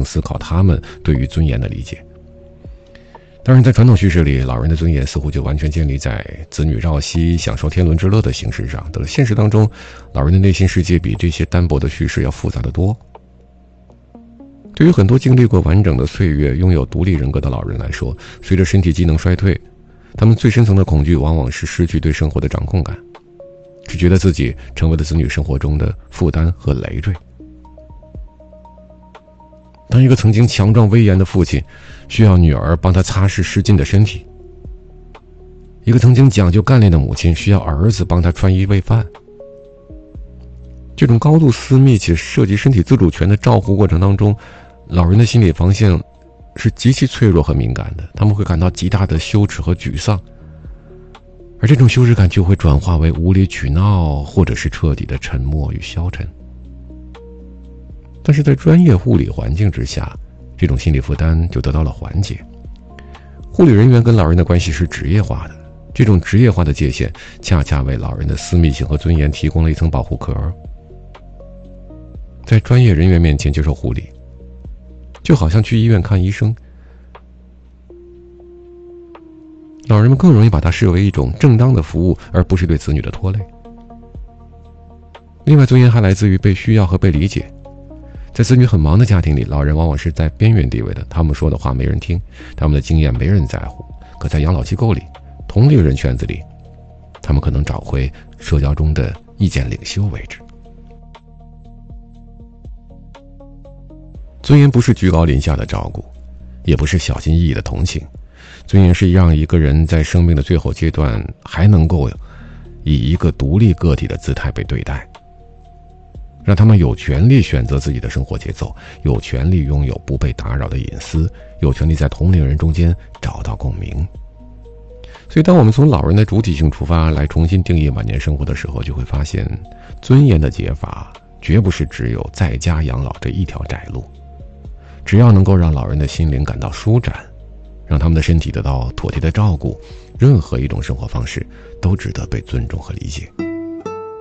思考他们对于尊严的理解。当然，在传统叙事里，老人的尊严似乎就完全建立在子女绕膝享受天伦之乐的形式上，但是现实当中，老人的内心世界比这些单薄的叙事要复杂得多。对于很多经历过完整的岁月、拥有独立人格的老人来说，随着身体机能衰退，他们最深层的恐惧往往是失去对生活的掌控感，只觉得自己成为了子女生活中的负担和累赘。当一个曾经强壮威严的父亲需要女儿帮他擦拭失禁的身体，一个曾经讲究干练的母亲需要儿子帮他穿衣喂饭，这种高度私密且涉及身体自主权的照护过程当中，老人的心理防线是极其脆弱和敏感的，他们会感到极大的羞耻和沮丧，而这种羞耻感就会转化为无理取闹，或者是彻底的沉默与消沉。但是在专业护理环境之下，这种心理负担就得到了缓解。护理人员跟老人的关系是职业化的，这种职业化的界限恰恰为老人的私密性和尊严提供了一层保护壳。在专业人员面前接受护理，就好像去医院看医生，老人们更容易把它视为一种正当的服务，而不是对子女的拖累。另外，尊严还来自于被需要和被理解。在子女很忙的家庭里，老人往往是在边缘地位的，他们说的话没人听，他们的经验没人在乎。可在养老机构里，同龄人圈子里，他们可能找回社交中的意见领袖位置。尊严不是居高临下的照顾，也不是小心翼翼的同情，尊严是让一个人在生命的最后阶段还能够以一个独立个体的姿态被对待，让他们有权利选择自己的生活节奏，有权利拥有不被打扰的隐私，有权利在同龄人中间找到共鸣。所以当我们从老人的主体性出发来重新定义晚年生活的时候，就会发现尊严的解法绝不是只有在家养老这一条窄路。只要能够让老人的心灵感到舒展，让他们的身体得到妥帖的照顾，任何一种生活方式都值得被尊重和理解。